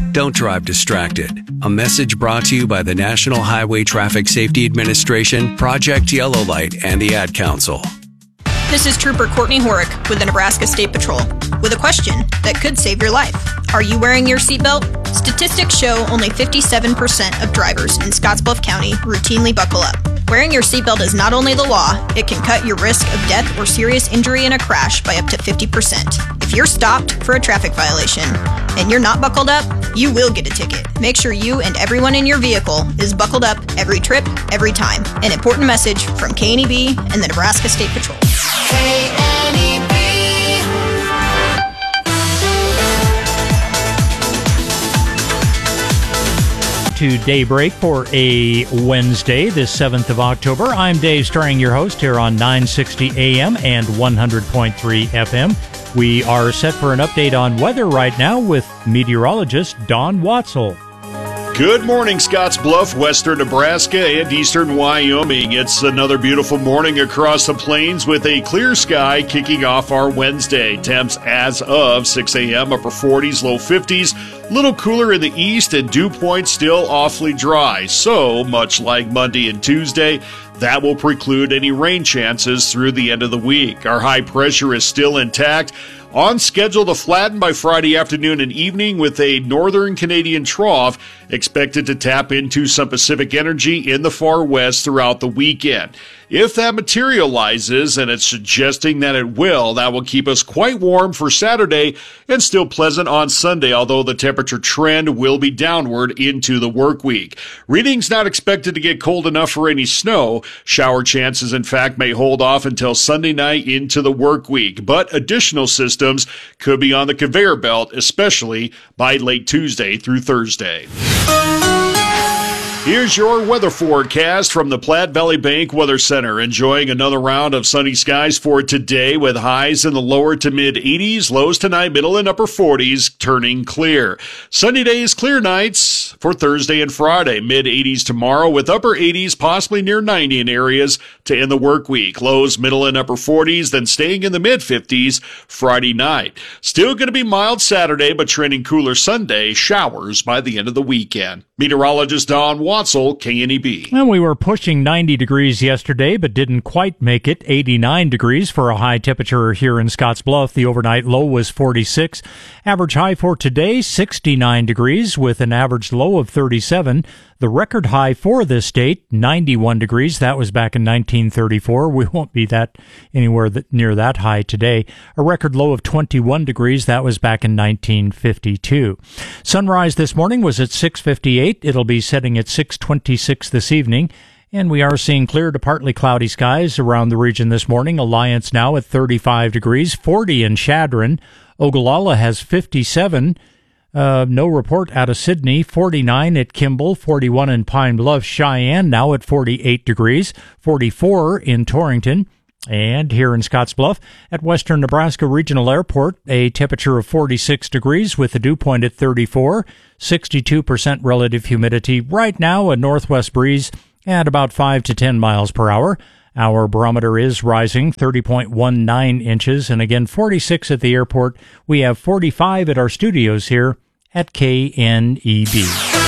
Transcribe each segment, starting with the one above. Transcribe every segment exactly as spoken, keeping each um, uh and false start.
Don't drive distracted. A message brought to you by the National Highway Traffic Safety Administration, Project Yellow Light, and the Ad Council. This is Trooper Courtney Horick with the Nebraska State Patrol with a question that could save your life. Are you wearing your seatbelt? Statistics show only fifty-seven percent of drivers in Scottsbluff County routinely buckle up. Wearing your seatbelt is not only the law, it can cut your risk of death or serious injury in a crash by up to fifty percent. If you're stopped for a traffic violation and you're not buckled up, you will get a ticket. Make sure you and everyone in your vehicle is buckled up every trip, every time. An important message from K N E B and the Nebraska State Patrol. K N E B. To Daybreak for a Wednesday, this seventh of October. I'm Dave Strang, your host here on nine sixty A M and one hundred point three F M. We are set for an update on weather right now with meteorologist Don Watzel. Good morning, Scottsbluff, western Nebraska, and eastern Wyoming. It's another beautiful morning across the plains with a clear sky kicking off our Wednesday. Temps as of six A M, upper forties, low fifties. Little cooler in the east and dew points still awfully dry. So, much like Monday and Tuesday, that will preclude any rain chances through the end of the week. Our high pressure is still intact, on schedule to flatten by Friday afternoon and evening with a northern Canadian trough expected to tap into some Pacific energy in the far west throughout the weekend. If that materializes, and it's suggesting that it will, that will keep us quite warm for Saturday and still pleasant on Sunday, although the temperature trend will be downward into the work week. Readings not expected to get cold enough for any snow. Shower chances, in fact, may hold off until Sunday night into the work week, but additional systems could be on the conveyor belt, especially by late Tuesday through Thursday. Here's your weather forecast from the Platte Valley Bank Weather Center. Enjoying another round of sunny skies for today with highs in the lower to mid eighties, lows tonight, middle and upper forties, turning clear. Sunny days, clear nights for Thursday and Friday. Mid eighties tomorrow with upper eighties, possibly near ninety in areas to end the work week. Lows, middle and upper forties, then staying in the mid fifties Friday night. Still going to be mild Saturday, but trending cooler Sunday. Showers by the end of the weekend. Meteorologist Don Watzel, K N E B. And we were pushing ninety degrees yesterday, but didn't quite make it. eighty-nine degrees for a high temperature here in Scottsbluff. The overnight low was forty-six. Average high for today, sixty-nine degrees with an average low of thirty-seven. The record high for this state, ninety-one degrees. That was back in nineteen thirty-four. We won't be that anywhere that, near that high today. A record low of twenty-one degrees. That was back in nineteen fifty-two. Sunrise this morning was at six fifty-eight. It'll be setting at six twenty-six this evening. And we are seeing clear to partly cloudy skies around the region this morning. Alliance now at thirty-five degrees, forty in Chadron. Ogallala has fifty-seven. Uh, no report out of Sydney. forty-nine at Kimball, forty-one in Pine Bluff. Cheyenne now at forty-eight degrees, forty-four in Torrington. And here in Scottsbluff at Western Nebraska Regional Airport, a temperature of forty-six degrees with a dew point at thirty-four, sixty-two percent relative humidity. Right now, a northwest breeze at about five to ten miles per hour. Our barometer is rising, thirty point one nine inches, and again, forty-six at the airport. We have forty-five at our studios here at K N E B.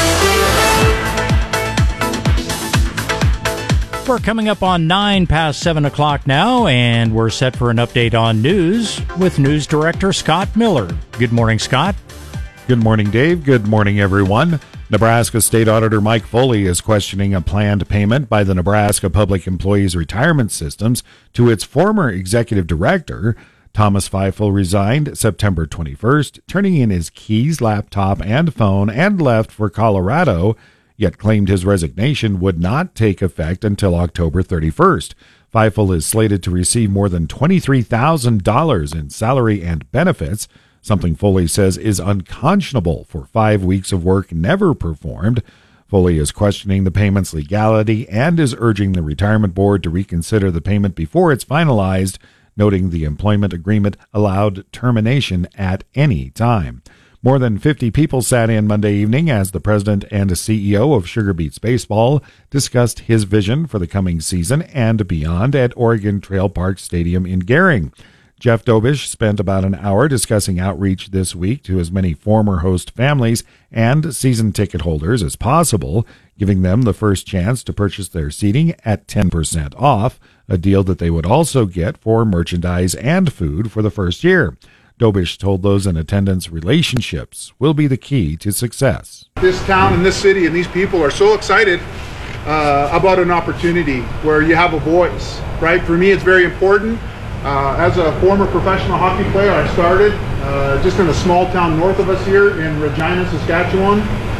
We're coming up on nine past seven o'clock now, and we're set for an update on news with News Director Scott Miller. Good morning, Scott. Good morning, Dave. Good morning, everyone. Nebraska State Auditor Mike Foley is questioning a planned payment by the Nebraska Public Employees Retirement Systems to its former executive director. Thomas Feifel resigned September twenty-first, turning in his keys, laptop, and phone, and left for Colorado, yet claimed his resignation would not take effect until October thirty-first. Feifel is slated to receive more than twenty-three thousand dollars in salary and benefits, something Foley says is unconscionable for five weeks of work never performed. Foley is questioning the payment's legality and is urging the retirement board to reconsider the payment before it's finalized, noting the employment agreement allowed termination at any time. More than fifty people sat in Monday evening as the president and C E O of Sugar Beets Baseball discussed his vision for the coming season and beyond at Oregon Trail Park Stadium in Gering. Jeff Dobish spent about an hour discussing outreach this week to as many former host families and season ticket holders as possible, giving them the first chance to purchase their seating at ten percent off, a deal that they would also get for merchandise and food for the first year. Dobish told those in attendance relationships will be the key to success. This town and this city and these people are so excited uh, about an opportunity where you have a voice, right? For me, it's very important. Uh, as a former professional hockey player, I started uh, just in a small town north of us here in Regina, Saskatchewan.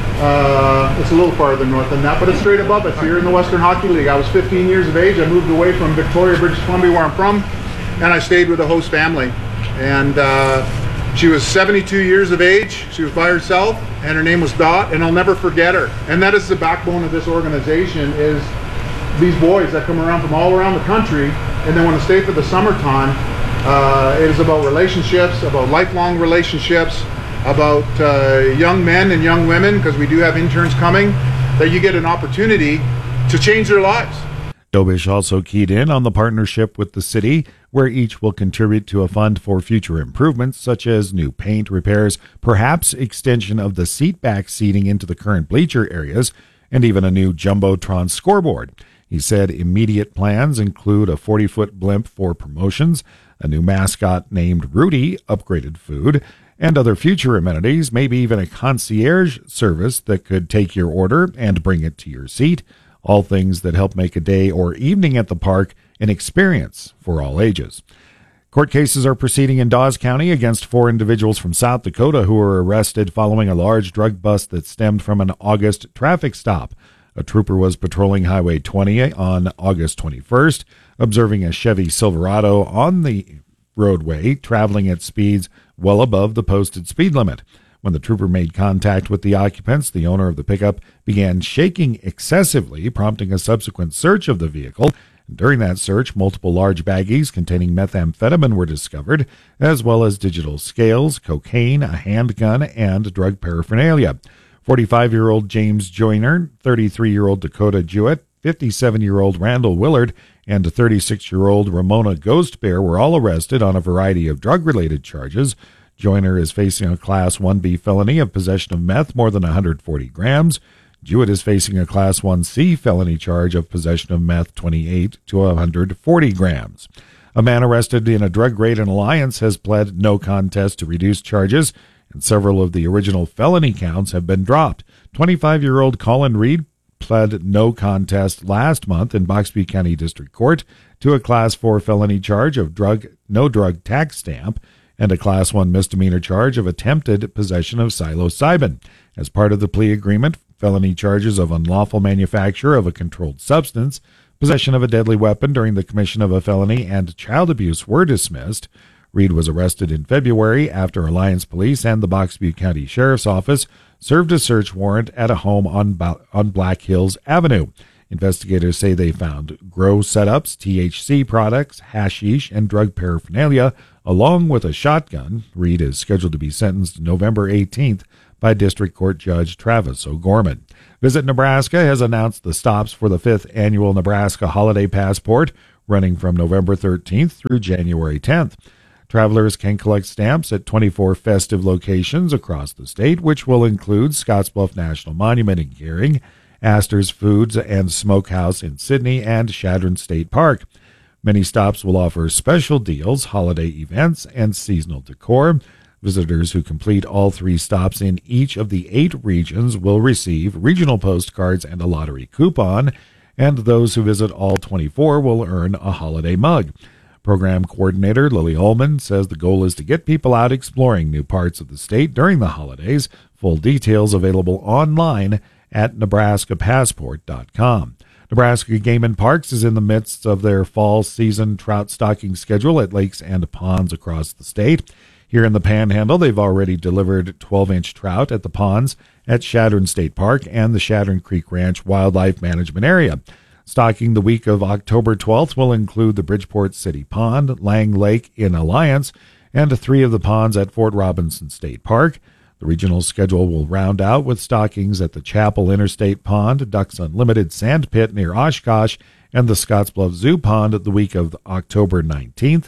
Uh, it's a little farther north than that, but it's straight above us here in the Western Hockey League. I was fifteen years of age. I moved away from Victoria, British Columbia, where I'm from, and I stayed with a host family. And uh, she was seventy-two years of age. She was by herself, and her name was Dot, and I'll never forget her. And that is the backbone of this organization, is these boys that come around from all around the country, and they want to stay for the summertime. Uh, it is about relationships, about lifelong relationships, about uh, young men and young women, because we do have interns coming, that you get an opportunity to change their lives. Dobish also keyed in on the partnership with the city, where each will contribute to a fund for future improvements, such as new paint repairs, perhaps extension of the seatback seating into the current bleacher areas, and even a new Jumbotron scoreboard. He said immediate plans include a forty-foot blimp for promotions, a new mascot named Rudy, upgraded food, and other future amenities, maybe even a concierge service that could take your order and bring it to your seat. All things that help make a day or evening at the park an experience for all ages. Court cases are proceeding in Dawes County against four individuals from South Dakota who were arrested following a large drug bust that stemmed from an August traffic stop. A trooper was patrolling Highway twenty on August twenty-first, observing a Chevy Silverado on the roadway traveling at speeds well above the posted speed limit. When the trooper made contact with the occupants, the owner of the pickup began shaking excessively, prompting a subsequent search of the vehicle. During that search, multiple large baggies containing methamphetamine were discovered, as well as digital scales, cocaine, a handgun, and drug paraphernalia. forty-five-year-old James Joyner, thirty-three-year-old Dakota Jewett, fifty-seven-year-old Randall Willard, and thirty-six-year-old Ramona Ghost Bear were all arrested on a variety of drug-related charges. Joyner is facing a Class one B felony of possession of meth more than one hundred forty grams. Jewett is facing a Class one C felony charge of possession of meth twenty-eight to one hundred forty grams. A man arrested in a drug raid in Alliance has pled no contest to reduced charges, and several of the original felony counts have been dropped. twenty-five-year-old Colin Reed pled no contest last month in Boxby County District Court to a Class four felony charge of drug no drug tax stamp and a Class one misdemeanor charge of attempted possession of psilocybin. As part of the plea agreement, felony charges of unlawful manufacture of a controlled substance, possession of a deadly weapon during the commission of a felony, and child abuse were dismissed. Reed was arrested in February after Alliance Police and the Boxby County Sheriff's Office served a search warrant at a home on, ba- on Black Hills Avenue. Investigators say they found grow setups, T H C products, hashish, and drug paraphernalia, along with a shotgun. Reed is scheduled to be sentenced November eighteenth by District Court Judge Travis O'Gorman. Visit Nebraska has announced the stops for the fifth annual Nebraska Holiday Passport, running from November thirteenth through January tenth. Travelers can collect stamps at twenty-four festive locations across the state, which will include Scottsbluff National Monument in Gering, Astor's Foods and Smokehouse in Sydney, and Chadron State Park. Many stops will offer special deals, holiday events, and seasonal decor. Visitors who complete all three stops in each of the eight regions will receive regional postcards and a lottery coupon, and those who visit all twenty-four will earn a holiday mug. Program coordinator Lily Ullman says the goal is to get people out exploring new parts of the state during the holidays. Full details available online at nebraska passport dot com. Nebraska Game and Parks is in the midst of their fall season trout stocking schedule at lakes and ponds across the state. Here in the Panhandle, they've already delivered twelve-inch trout at the ponds at Chadron State Park and the Chadron Creek Ranch Wildlife Management Area. Stocking the week of October twelfth will include the Bridgeport City Pond, Lang Lake in Alliance, and three of the ponds at Fort Robinson State Park. The regional schedule will round out with stockings at the Chapel Interstate Pond, Ducks Unlimited Sand Pit near Oshkosh, and the Scottsbluff Zoo Pond the week of October nineteenth.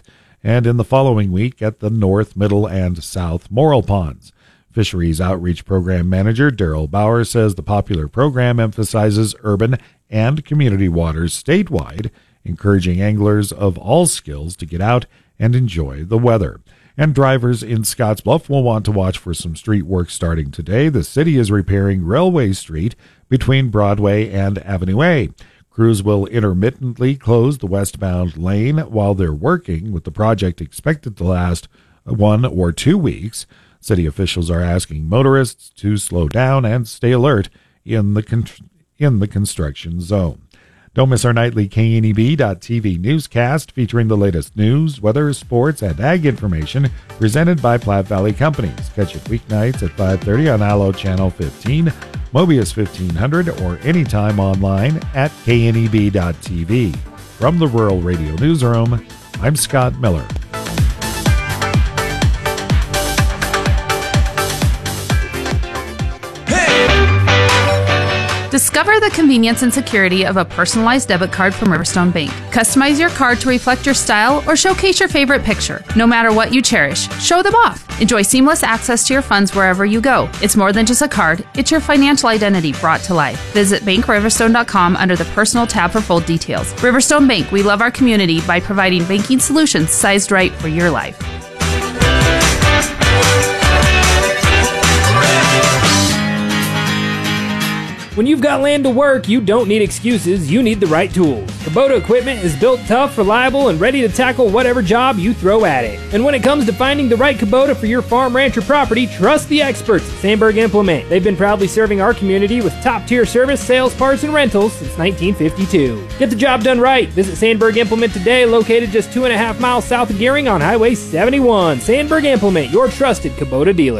and in the following week at the North, Middle, and South Morrill Ponds. Fisheries Outreach Program Manager Daryl Bauer says the popular program emphasizes urban and community waters statewide, encouraging anglers of all skills to get out and enjoy the weather. And drivers in Scottsbluff will want to watch for some street work starting today. The city is repairing Railway Street between Broadway and Avenue A. Crews will intermittently close the westbound lane while they're working, with the project expected to last one or two weeks. City officials are asking motorists to slow down and stay alert in the con- in the construction zone. Don't miss our nightly K N E B dot T V newscast featuring the latest news, weather, sports, and ag information presented by Platte Valley Companies. Catch it weeknights at five thirty on Allo Channel fifteen, Mobius fifteen hundred, or anytime online at K N E B dot T V. From the Rural Radio Newsroom, I'm Scott Miller. Discover the convenience and security of a personalized debit card from Riverstone Bank. Customize your card to reflect your style or showcase your favorite picture. No matter what you cherish, show them off. Enjoy seamless access to your funds wherever you go. It's more than just a card, it's your financial identity brought to life. Visit bank riverstone dot com under the Personal tab for full details. Riverstone Bank, we love our community by providing banking solutions sized right for your life. When you've got land to work, you don't need excuses, you need the right tools. Kubota equipment is built tough, reliable, and ready to tackle whatever job you throw at it. And when it comes to finding the right Kubota for your farm, ranch, or property, trust the experts at Sandberg Implement. They've been proudly serving our community with top-tier service, sales, parts, and rentals since nineteen fifty-two. Get the job done right. Visit Sandberg Implement today, located just two and a half miles south of Gearing on Highway seventy-one. Sandberg Implement, your trusted Kubota dealer.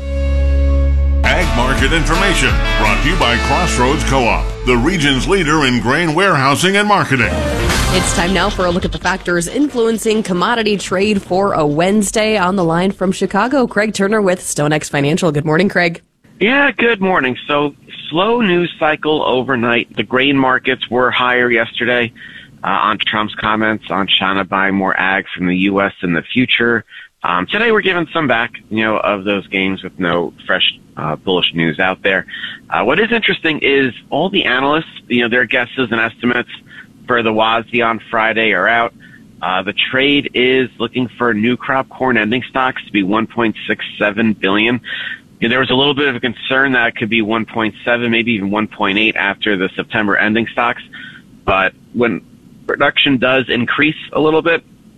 Ag Market Information, brought to you by Crossroads Co-op, the region's leader in grain warehousing and marketing. It's time now for a look at the factors influencing commodity trade for a Wednesday. On the line from Chicago, Craig Turner with StoneX Financial. Good morning, Craig. Yeah, good morning. So, slow news cycle overnight. The grain markets were higher yesterday uh, on Trump's comments on China buying more ag from the U S in the future. Um, today we're giving some back, you know, of those gains with no fresh uh, bullish news out there. Uh, what is interesting is all the analysts, you know, their guesses and estimates for the W A S D on Friday are out. Uh, the trade is looking for new crop corn ending stocks to be one point six seven billion dollars. You know, there was a little bit of a concern that it could be one point seven, maybe even one point eight after the September ending stocks. But when production does increase a little bit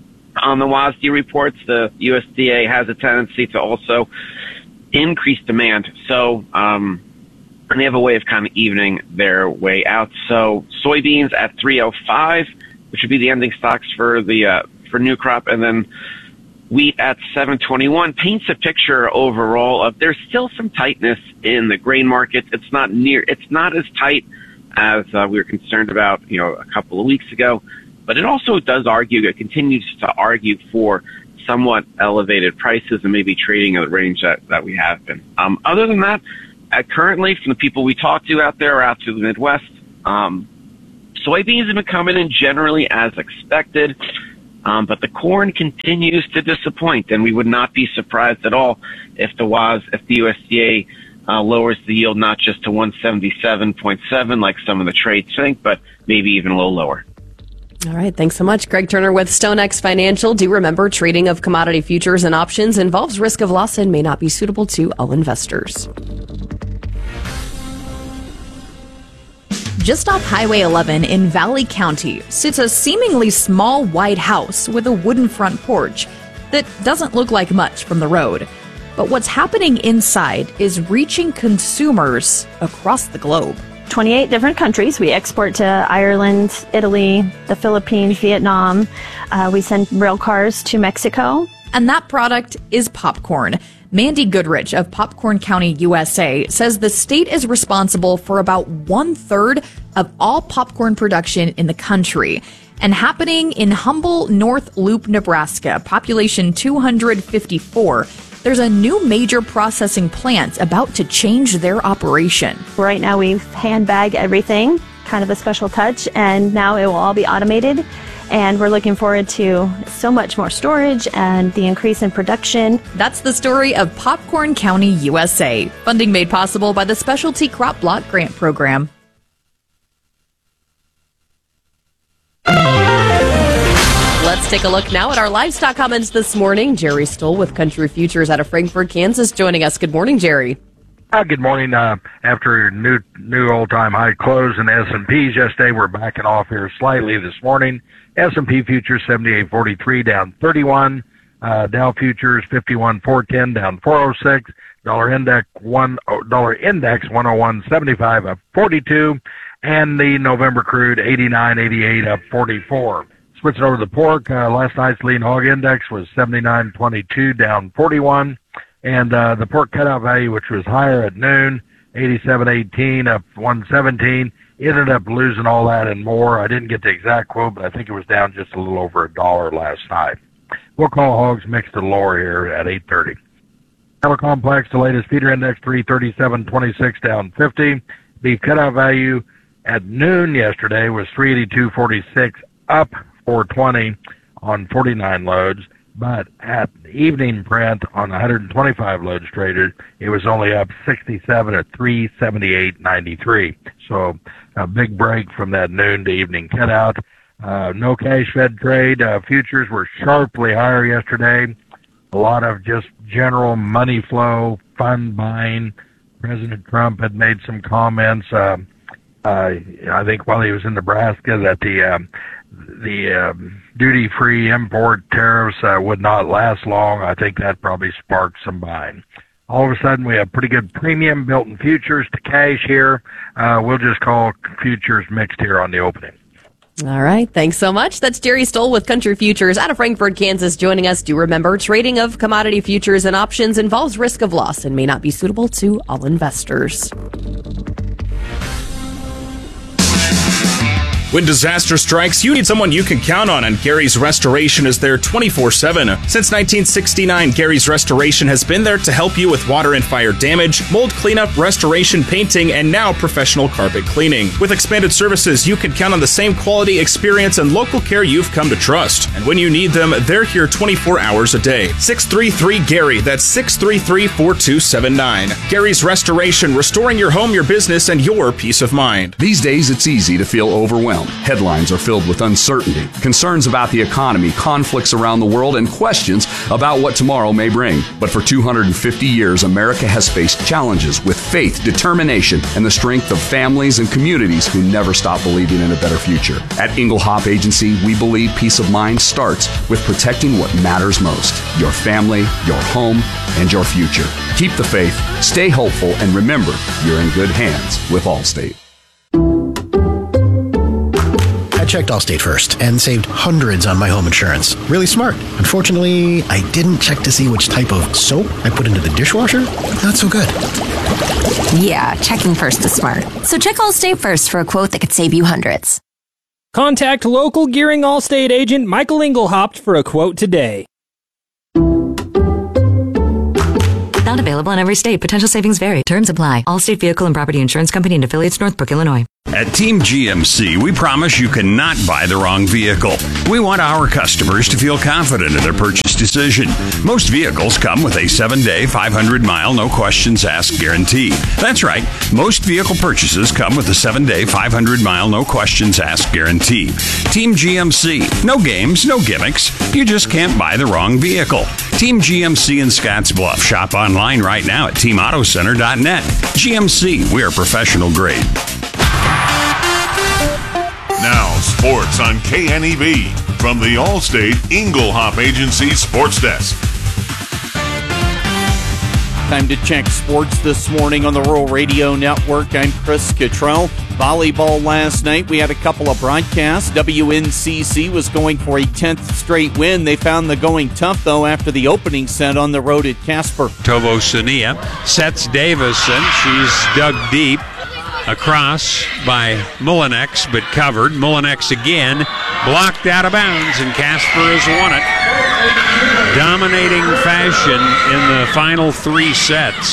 on the W A S D reports, the U S D A has a tendency to also increase demand. So, um, and they have a way of kind of evening their way out. So soybeans at three oh five, which would be the ending stocks for the, uh, for new crop, and then wheat at seven twenty-one paints a picture overall of there's still some tightness in the grain market. It's not near, it's not as tight as uh, we were concerned about, you know, a couple of weeks ago. But it also does argue, it continues to argue for somewhat elevated prices and maybe trading in the range that, that we have been. Um, other than that, uh, currently from the people we talk to out there, out to the Midwest, um, soybeans have been coming in generally as expected, um, but the corn continues to disappoint, and we would not be surprised at all if the W A S, if the U S D A uh, lowers the yield not just to one seventy-seven point seven like some of the trades think, but maybe even a little lower. All right, thanks so much. Craig Turner with StoneX Financial. Do remember, trading of commodity futures and options involves risk of loss and may not be suitable to all investors. Just off Highway eleven in Valley County sits a seemingly small white house with a wooden front porch that doesn't look like much from the road. But what's happening inside is reaching consumers across the globe. twenty-eight different countries. We export to Ireland, Italy, the Philippines, Vietnam. Uh, we send rail cars to Mexico. And that product is popcorn. Mandy Goodrich of Popcorn County, U S A, says the state is responsible for about one-third of all popcorn production in the country. And happening in Humble North Loop, Nebraska, population two hundred fifty-four, there's a new major processing plant about to change their operation. Right now we hand bag everything, kind of a special touch, and now it will all be automated. and we're looking forward to so much more storage and the increase in production. That's the story of Popcorn County, U S A. Funding made possible by the Specialty Crop Block Grant Program. Let's take a look now at our livestock comments this morning. Jerry Stoll with Country Futures out of Frankfort, Kansas, joining us. Good morning, Jerry. Uh, good morning. Uh, after new new all-time high close in S and P's yesterday, we're backing off here slightly this morning. S and P futures seventy-eight forty-three down thirty-one. Uh, Dow futures fifty-one four ten down four oh six. Dollar index one dollar index one oh one seventy-five up forty-two, and the November crude eighty-nine eighty-eight up forty-four. Switching over to the pork, uh, last night's lean hog index was seventy-nine twenty-two down forty-one. And uh, the pork cutout value, which was higher at noon, eighty-seven eighteen up one seventeen, ended up losing all that and more. I didn't get the exact quote, but I think it was down just a little over a dollar last night. We'll call hogs mixed to lower here at eight thirty. Cattle complex, the latest feeder index three thirty-seven twenty-six down fifty. Beef cutout value at noon yesterday was three eighty-two forty-six up four twenty on forty-nine loads. But at evening print on one hundred twenty-five loads traded, it was only up sixty-seven at three seventy-eight ninety-three. So a big break from that noon to evening cutout. Uh, no cash fed trade. Uh, futures were sharply higher yesterday. A lot of just general money flow, fund buying. President Trump had made some comments. Uh, uh, I think while he was in Nebraska that the um, the um, duty-free import tariffs uh, would not last long. I think that probably sparked some buying. All of a sudden, we have pretty good premium built in futures to cash here. Uh, we'll just call futures mixed here on the opening. All right. Thanks so much. That's Jerry Stoll with Country Futures out of Frankfort, Kansas, joining us. Do remember, trading of commodity futures and options involves risk of loss and may not be suitable to all investors. When disaster strikes, you need someone you can count on, and Gary's Restoration is there twenty-four seven. Since nineteen sixty-nine, Gary's Restoration has been there to help you with water and fire damage, mold cleanup, restoration, painting, and now professional carpet cleaning. With expanded services, you can count on the same quality, experience, and local care you've come to trust. And when you need them, they're here twenty-four hours a day. six three three Gary, that's six three three, four two seven nine. Gary's Restoration, restoring your home, your business, and your peace of mind. These days, it's easy to feel overwhelmed. Headlines are filled with uncertainty, concerns about the economy, conflicts around the world, and questions about what tomorrow may bring. But for two hundred fifty years, America has faced challenges with faith, determination, and the strength of families and communities who never stop believing in a better future. At Engelhop Agency, we believe peace of mind starts with protecting what matters most: your family, your home, and your future. Keep the faith, stay hopeful, and remember, you're in good hands with Allstate. I checked Allstate first and saved hundreds on my home insurance. Really smart. Unfortunately, I didn't check to see which type of soap I put into the dishwasher. Not so good. Yeah, checking first is smart. So check Allstate first for a quote that could save you hundreds. Contact local Gearing Allstate agent Michael Engelhaupt for a quote today. Not available in every state. Potential savings vary. Terms apply. Allstate Vehicle and Property Insurance Company and affiliates, Northbrook, Illinois. At Team G M C, we promise you cannot buy the wrong vehicle. We want our customers to feel confident in their purchase decision. Most vehicles come with a seven-day, five hundred mile, no questions asked guarantee. That's right. Most vehicle purchases come with a seven-day, five hundred mile, no questions asked guarantee. Team G M C. No games, no gimmicks. You just can't buy the wrong vehicle. Team G M C in Scottsbluff. Shop online right now at team auto center dot net. G M C, we are professional grade. Now, sports on K N E B from the Allstate Engelhop Agency Sports Desk. Time to check sports this morning on the Rural Radio Network. I'm Chris Cottrell. Volleyball last night, we had a couple of broadcasts. W N C C was going for a tenth straight win. They found the going tough, though, after the opening set on the road at Casper. Tovo Sania sets Davison. She's dug deep. Across by Mullinex, but covered. Mullinex again, blocked out of bounds, and Casper has won it. Dominating fashion in the final three sets.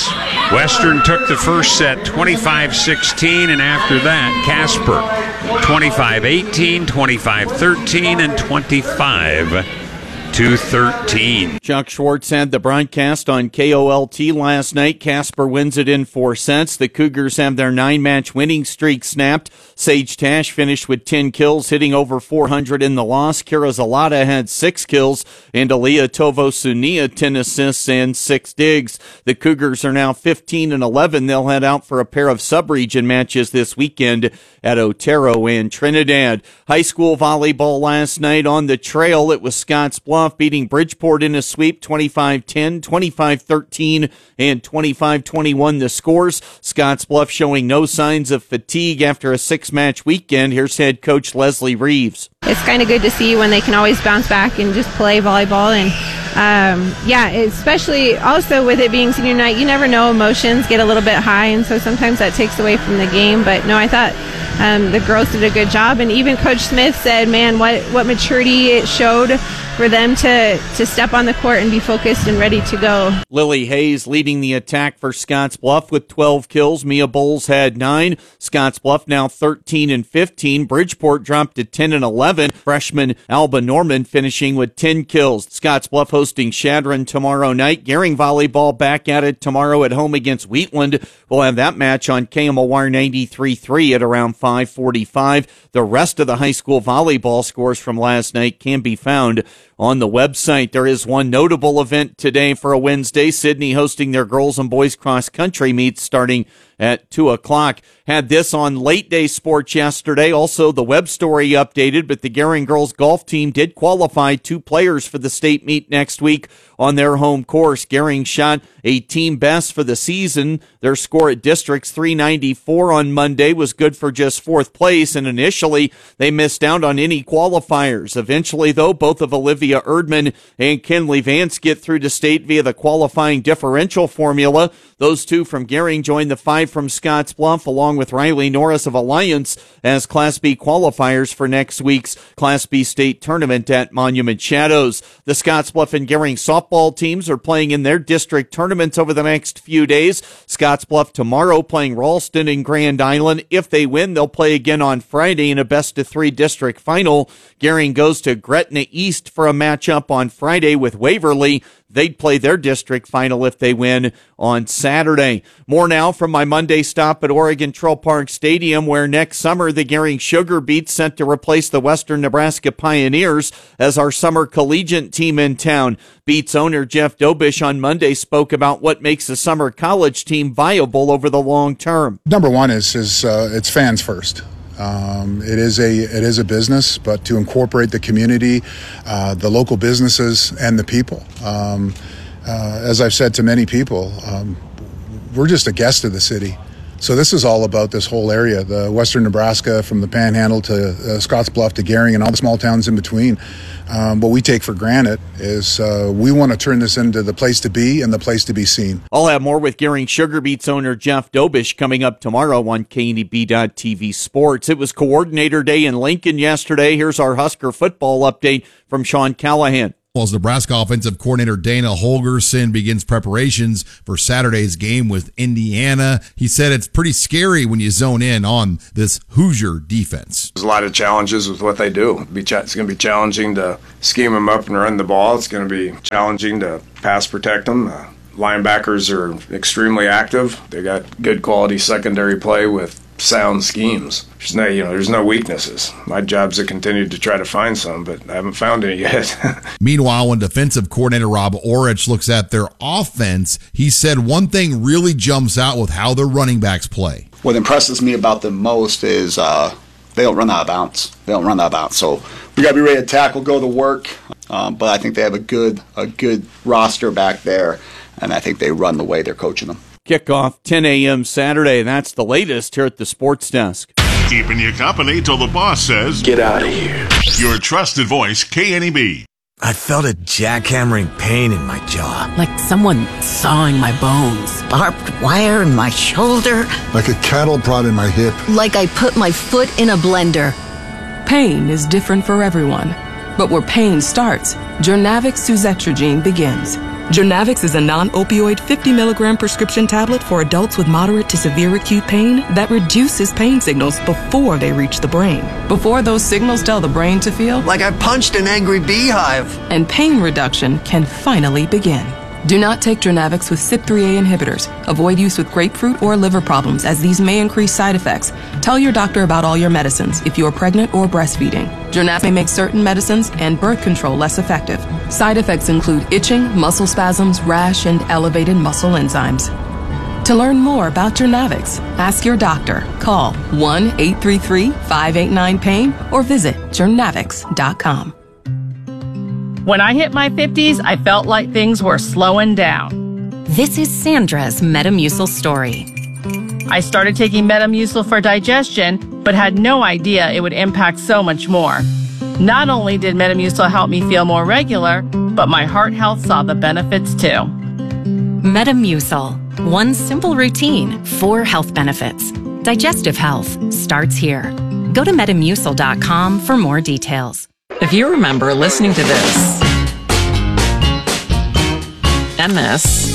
Western took the first set twenty-five sixteen, and after that, Casper twenty-five eighteen, twenty-five thirteen, and twenty-five to thirteen. Chuck Schwartz had the broadcast on K O L T last night. Casper wins it in four sets. The Cougars have their nine-match winning streak snapped. Sage Tash finished with ten kills, hitting over four hundred in the loss. Kira Zalata had six kills, and Aliyah Tovo-Sunia ten assists and six digs. The Cougars are now fifteen and eleven. They'll head out for a pair of sub-region matches this weekend at Otero and Trinidad. High school volleyball last night on the trail. It was Scotts Bluff beating Bridgeport in a sweep, twenty-five ten, twenty-five thirteen, and twenty-five twenty-one the scores. Scotts Bluff showing no signs of fatigue after a six-match weekend. Here's head coach Leslie Reeves. It's kind of good to see when they can always bounce back and just play volleyball. And um, yeah, especially also with it being senior night, you never know, emotions get a little bit high, and so sometimes that takes away from the game. But no, I thought um, the girls did a good job, and even Coach Smith said, man, what, what maturity it showed for them to, to step on the court and be focused and ready to go. Lily Hayes leading the attack for Scotts Bluff with twelve kills. Mia Bowles had nine. Scotts Bluff now thirteen and fifteen. Bridgeport dropped to ten and eleven. Freshman Alba Norman finishing with ten kills. Scotts Bluff hosting Shadron tomorrow night. Gering volleyball back at it tomorrow at home against Wheatland. We'll have that match on K M O R ninety-three point three at around five forty-five. The rest of the high school volleyball scores from last night can be found on the website. There is one notable event today for a Wednesday. Sydney hosting their girls and boys cross country meets starting at two o'clock. Had this on Late Day Sports yesterday. Also, the web story updated, but the Gering girls golf team did qualify two players for the state meet next week on their home course. Gering shot a team best for the season. Their score at Districts three ninety-four on Monday was good for just fourth place, and initially they missed out on any qualifiers. Eventually, though, both of Olivia Erdman and Kinley Vance get through to state via the qualifying differential formula. Those two from Gering join the five from Scotts Bluff, along with Riley Norris of Alliance, as Class B qualifiers for next week's Class B state tournament at Monument Shadows. The Scotts Bluff and Gering softball teams are playing in their district tournaments over the next few days. Scotts Bluff tomorrow playing Ralston and Grand Island. If they win, they'll play again on Friday in a best-of-three district final. Gering goes to Gretna East for a matchup on Friday with Waverly. They'd play their district final if they win on Saturday. More now from my Monday stop at Oregon Trail Park Stadium, where next summer the Gering Sugar Beets set to replace the Western Nebraska Pioneers as our summer collegiate team in town. Beets owner Jeff Dobish on Monday spoke about what makes a summer college team viable over the long term. Number one is is uh, it's fans first. Um, it is a it is a business, but to incorporate the community, uh, the local businesses, and the people. Um, uh, as I've said to many people, um, we're just a guest of the city. So this is all about this whole area, the Western Nebraska, from the Panhandle to uh, Scotts Bluff to Gering and all the small towns in between. Um, what we take for granted is uh, we want to turn this into the place to be and the place to be seen. I'll have more with Gering Sugar Beets owner Jeff Dobish coming up tomorrow on K N E B dot T V Sports. It was Coordinator Day in Lincoln yesterday. Here's our Husker football update from Sean Callahan. As Nebraska offensive coordinator Dana Holgorsen begins preparations for Saturday's game with Indiana, he said it's pretty scary when you zone in on this Hoosier defense. There's a lot of challenges with what they do. It's going to be challenging to scheme them up and run the ball. It's going to be challenging to pass protect them. Uh, linebackers are extremely active. They got good quality secondary play with sound schemes. There's no, you know, there's no weaknesses. My job's to continue to try to find some, but I haven't found any yet. Meanwhile, when defensive coordinator Rob Orich looks at their offense, he said one thing really jumps out with how their running backs play. What impresses me about them most is uh, they don't run out of bounds. They don't run out of bounds. So we got to be ready to tackle, go to work. Um, but I think they have a good, a good roster back there, and I think they run the way they're coaching them. Kickoff ten a.m. Saturday. That's the latest here at the Sports Desk. Keeping you company till the boss says, "Get out of here." Your trusted voice, K N E B. I felt a jackhammering pain in my jaw. Like someone sawing my bones. Barbed wire in my shoulder. Like a cattle prod in my hip. Like I put my foot in a blender. Pain is different for everyone. But where pain starts, Jurnavic Suzetrigine begins. Journavx is a non-opioid fifty milligram prescription tablet for adults with moderate to severe acute pain that reduces pain signals before they reach the brain. Before those signals tell the brain to feel like I punched an angry beehive. And pain reduction can finally begin. Do not take Journavx with C Y P three A inhibitors. Avoid use with grapefruit or liver problems, as these may increase side effects. Tell your doctor about all your medicines if you are pregnant or breastfeeding. Journavx may make certain medicines and birth control less effective. Side effects include itching, muscle spasms, rash, and elevated muscle enzymes. To learn more about Journavx, ask your doctor. Call one eight three three, five eight nine, pain or visit journavx dot com. When I hit my fifties, I felt like things were slowing down. This is Sandra's Metamucil story. I started taking Metamucil for digestion, but had no idea it would impact so much more. Not only did Metamucil help me feel more regular, but my heart health saw the benefits too. Metamucil. One simple routine, four health benefits. Digestive health starts here. Go to metamucil dot com for more details. If you remember listening to this, and this,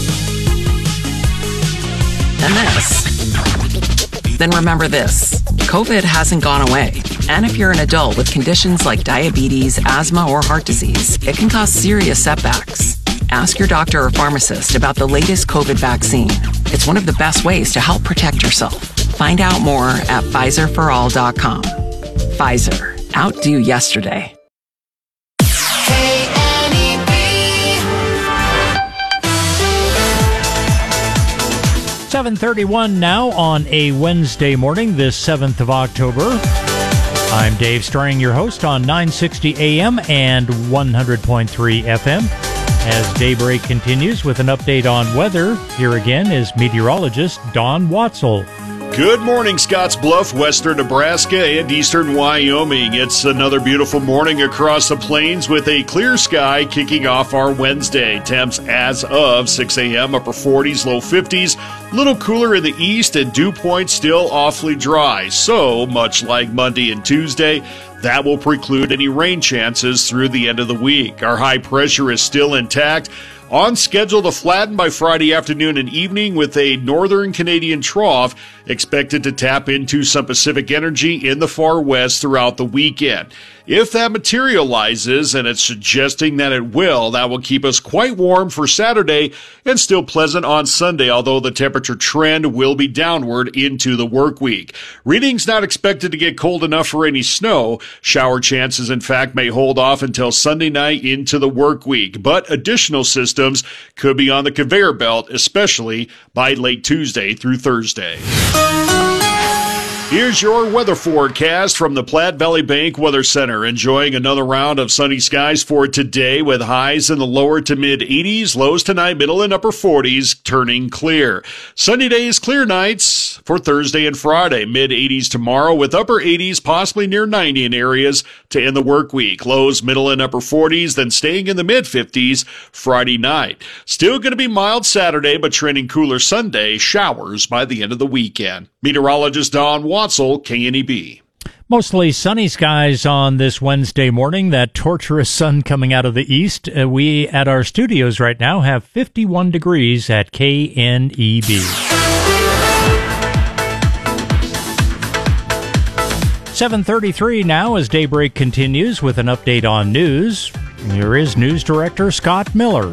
and this, then remember this. COVID hasn't gone away. And if you're an adult with conditions like diabetes, asthma, or heart disease, it can cause serious setbacks. Ask your doctor or pharmacist about the latest COVID vaccine. It's one of the best ways to help protect yourself. Find out more at Pfizer for all dot com. Pfizer. Outdo yesterday. seven thirty-one now on a Wednesday morning, this seventh of October. I'm Dave Strang, your host on nine sixty A M and one hundred point three F M. As Daybreak continues with an update on weather, here again is meteorologist Don Watzel. Good morning, Scottsbluff, western Nebraska, and eastern Wyoming. It's another beautiful morning across the plains with a clear sky kicking off our Wednesday. Temps as of six A M, upper forties, low fifties. A little cooler in the east, and dew points still awfully dry. So, much like Monday and Tuesday, that will preclude any rain chances through the end of the week. Our high pressure is still intact, on schedule to flatten by Friday afternoon and evening, with a northern Canadian trough expected to tap into some Pacific energy in the far west throughout the weekend. If that materializes, and it's suggesting that it will, that will keep us quite warm for Saturday and still pleasant on Sunday, although the temperature trend will be downward into the work week. Readings not expected to get cold enough for any snow. Shower chances, in fact, may hold off until Sunday night into the work week, but additional systems could be on the conveyor belt, especially by late Tuesday through Thursday. Here's your weather forecast from the Platte Valley Bank Weather Center. Enjoying another round of sunny skies for today, with highs in the lower to mid eighties, lows tonight middle and upper forties, turning clear. Sunny days, clear nights for Thursday and Friday. Mid eighties tomorrow, with upper eighties, possibly near ninety in areas to end the work week. Lows middle and upper forties, then staying in the mid fifties Friday night. Still going to be mild Saturday, but trending cooler Sunday. Showers by the end of the weekend. Meteorologist Don Watzel, K N E B. Mostly sunny skies on this Wednesday morning, that torturous sun coming out of the east. Uh, we, at our studios right now, have fifty-one degrees at K N E B. seven thirty-three now as Daybreak continues with an update on news. Here is News Director Scott Miller.